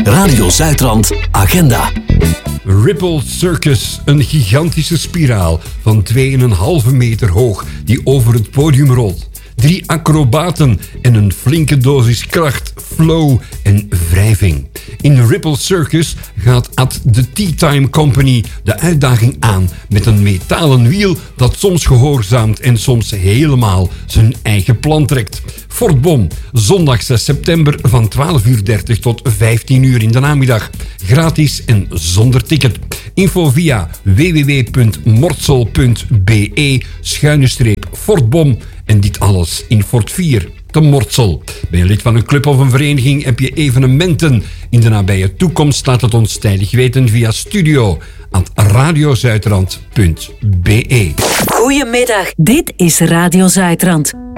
Radio Zuidrand Agenda. Ripple Circus, een gigantische spiraal van 2,5 meter hoog die over het podium rolt. 3 acrobaten en een flinke dosis kracht, flow en wrijving. In Ripple Circus gaat At The Tea Time Company de uitdaging aan met een metalen wiel dat soms gehoorzaamt en soms helemaal zijn eigen plan trekt. Fort Bom, zondag 6 september van 12:30 tot 15:00 in de namiddag. Gratis en zonder ticket. Info via www.mortsel.be/Fort en dit alles in Fort 4 te Mortsel. Ben je lid van een club of een vereniging? Heb je evenementen in de nabije toekomst? Laat het ons tijdig weten via studio@radiozuidrand.be. Goedemiddag, dit is Radio Zuidrand.